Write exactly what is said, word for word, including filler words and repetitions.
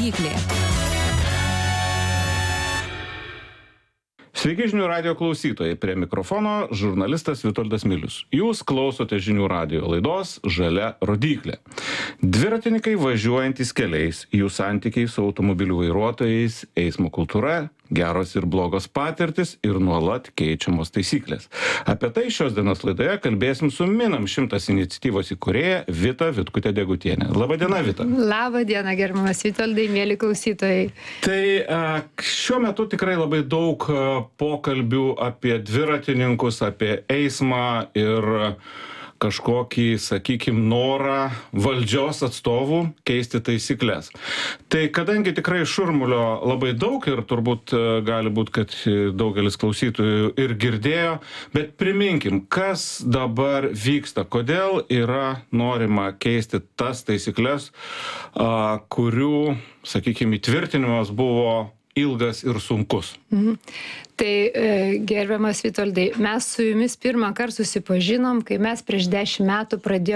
rodyklė. Sveiki žinių radijo klausytojai, prie mikrofono žurnalistas Vitoldas Milius. Jūs klausote žinių radijo laidos Žalia rodyklė. Dviratininkai važiuojantys keliais, jų santykiai su automobilių vairuotojais, eismo kultūra, geros ir blogos patirtis ir nuolat keičiamos taisyklės. Apie tai šios dienos laidoje kalbėsim su Minam šimtas iniciatyvos įkūrėja Vita Vitkutė Degutienė. Labą dieną, Vita. Labą dieną, gerbiamas Vitoldai, mėly klausytojai. Tai šiuo metu tikrai labai daug pokalbių apie dviratininkus, apie eismą ir kažkokį, sakykime, norą valdžios atstovų keisti taisyklės. Tai kadangi tikrai šurmulio labai daug ir turbūt gali būti, kad daugelis klausytojų ir girdėjo, bet priminkim, kas dabar vyksta, kodėl yra norima keisti tas taisyklės, kurių, sakykime, įtvirtinimas buvo ilgas ir sunkus. Mhm. Tai gerbiamas Vitoldai, mes su jumis pirmą kartą susipažinom, kai mes prieš dešimt metų pradėjome